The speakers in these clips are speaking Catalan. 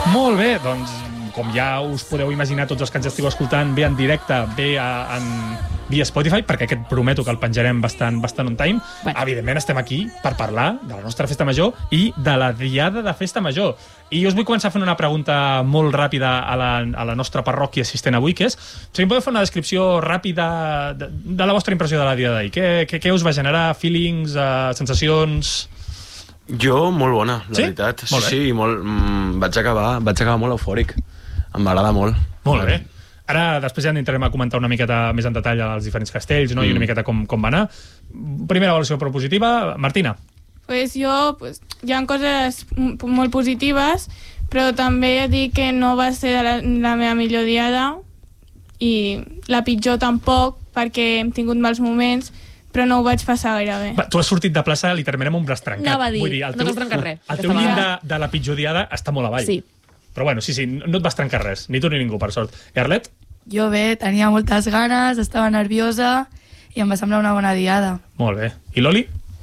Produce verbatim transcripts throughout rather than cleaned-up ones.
Molt bé, doncs, com ja us podeu imaginar, tots els que ens esteu escoltant, bé en directe, bé a, en, via Spotify, perquè aquest prometo que el penjarem bastant, bastant on time. Bueno. Evidentment estem aquí per parlar de la nostra festa major i de la diada de festa major. I us vull començar fent una pregunta molt ràpida a la, a la nostra parròquia assistent avui, que és, si em podeu fer una descripció ràpida de, de la vostra impressió de la diada d'ahir. Què, què, què us va generar? Feelings, uh, sensacions? Jo, molt bona, la sí? veritat. Molt sí, sí, molt, mm, vaig, acabar, vaig acabar molt eufòric. Em va agradar molt. Molt bé. Ara, després ja entrarem a comentar una miqueta més en detall els diferents castells, no? Mm. I una miqueta com, com va anar. Primera valoració propositiva. Martina. Pues jo, pues, hi ha coses molt positives, però també dic que no va ser la, la meva millor diada i la pitjor tampoc, perquè hem tingut mals moments, però no ho vaig passar gaire bé. Va, tu has sortit de plaça literalment amb un braç trencat. Anava a dir, Vull dir el teu, no t'has trencat res. El teu llindar de, de la pitjor diada està molt avall. Sí. Però bueno, sí, sí, no et vas trencar res, ni tu ni ningú, per sort. I Arlet? Jo bé, tenia moltes ganes, estava nerviosa i em va semblar una bona diada. Molt bé. I l'Oli?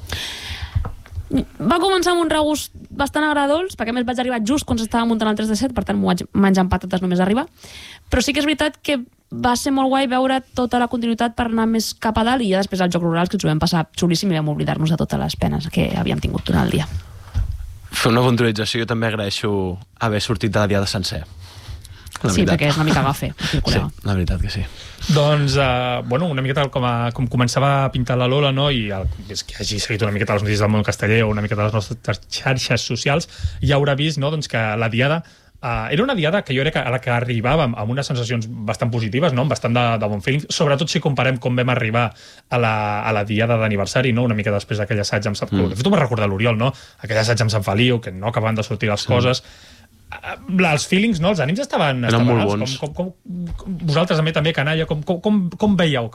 Va començar amb un regust bastant agradols, perquè a més vaig arribar just quan s'estava muntant el tres de set, per tant m'ho vaig menjar amb patates només arribar. Però sí que és veritat que va ser molt guai veure tota la continuïtat per anar més cap a dalt i ja després els Jocs Rurals, que ens ho vam passar xulíssim i vam oblidar-nos de totes les penes que havíem tingut durant el dia. Fer una puntualització, jo també agraeixo haver sortit de la diada sencer. La sí, veritat. perquè és una mica gafe. Sí, la veritat que sí. Doncs, uh, bueno, una miqueta com, a, com començava a pintar la Lola, no? I el, és que hagi seguit una miqueta les notícies del món casteller o una miqueta les nostres xarxes socials, ja haurà vist, no?, doncs que la diada Uh, era una diada que jo crec que a la que arribàvem amb unes sensacions bastant positives, no? Amb bastant de, de bon feeling, sobretot si comparem com vam arribar a la, a la diada d'aniversari, no? Una mica després d'aquell assaig amb Sant Feliu. Mm. De fet, ho va recordar l'Oriol, no? Aquell assaig amb Sant Feliu, que no acabaven de sortir les sí. coses. Uh, els feelings, no? Els ànims estaven, estaven molt alts. bons. Com, com, com, vosaltres també, també, canalla, com, com, com, com veieu